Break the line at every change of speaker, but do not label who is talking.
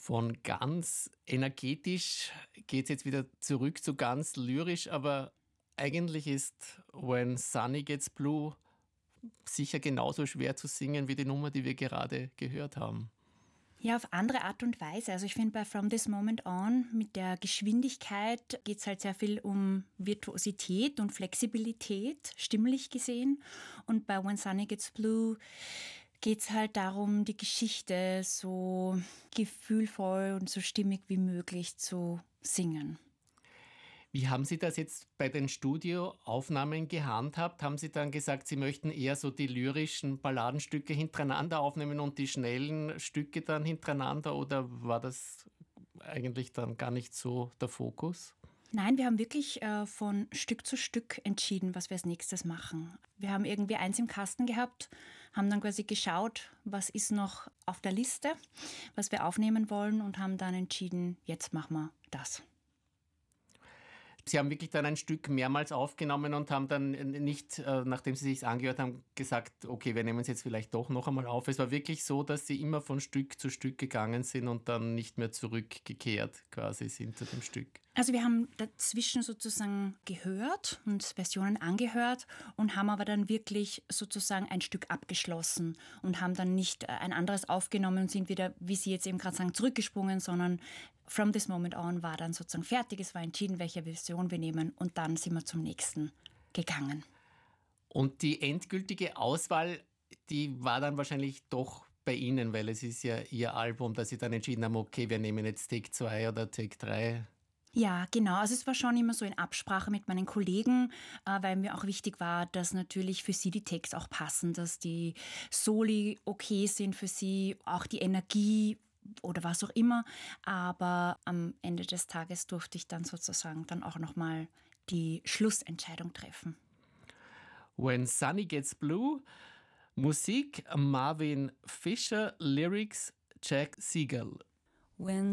Von ganz energetisch geht es jetzt wieder zurück zu ganz lyrisch, aber eigentlich ist When Sunny Gets Blue sicher genauso schwer zu singen wie die Nummer, die wir gerade gehört haben.
Ja, auf andere Art und Weise. Also ich finde, bei From This Moment On mit der Geschwindigkeit geht es halt sehr viel um Virtuosität und Flexibilität, stimmlich gesehen. Und bei When Sunny Gets Blue geht es halt darum, die Geschichte so gefühlvoll und so stimmig wie möglich zu singen.
Wie haben Sie das jetzt bei den Studioaufnahmen gehandhabt? Haben Sie dann gesagt, Sie möchten eher so die lyrischen Balladenstücke hintereinander aufnehmen und die schnellen Stücke dann hintereinander? Oder war das eigentlich dann gar nicht so der Fokus?
Nein, wir haben wirklich von Stück zu Stück entschieden, was wir als nächstes machen. Wir haben irgendwie eins im Kasten gehabt, haben dann quasi geschaut, was ist noch auf der Liste, was wir aufnehmen wollen und haben dann entschieden, jetzt machen wir das.
Sie haben wirklich dann ein Stück mehrmals aufgenommen und haben dann nicht, nachdem Sie sich angehört haben, gesagt, okay, wir nehmen es jetzt vielleicht doch noch einmal auf. Es war wirklich so, dass Sie immer von Stück zu Stück gegangen sind und dann nicht mehr zurückgekehrt quasi sind zu dem Stück.
Also wir haben dazwischen sozusagen gehört und Versionen angehört und haben aber dann wirklich sozusagen ein Stück abgeschlossen und haben dann nicht ein anderes aufgenommen und sind wieder, wie Sie jetzt eben gerade sagen, zurückgesprungen, sondern From This Moment On war dann sozusagen fertig. Es war entschieden, welche Version wir nehmen und dann sind wir zum nächsten gegangen.
Und die endgültige Auswahl, die war dann wahrscheinlich doch bei Ihnen, weil es ist ja Ihr Album, dass Sie dann entschieden haben, okay, wir nehmen jetzt Take 2 oder Take 3.
Ja, genau. Also es war schon immer so in Absprache mit meinen Kollegen, weil mir auch wichtig war, dass natürlich für sie die Texte auch passen, dass die Soli okay sind für sie, auch die Energie oder was auch immer. Aber am Ende des Tages durfte ich dann sozusagen dann auch nochmal die Schlussentscheidung treffen.
When Sunny Gets Blue, Musik Marvin Fisher, Lyrics Jack Siegel.
When